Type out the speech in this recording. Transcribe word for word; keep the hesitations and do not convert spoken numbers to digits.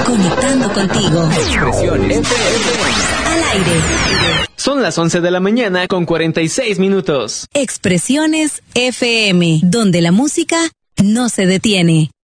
Conectando contigo. Expresiones F M. Al aire. Son las once de la mañana con cuarenta y seis minutos. Expresiones F M, donde la música no se detiene.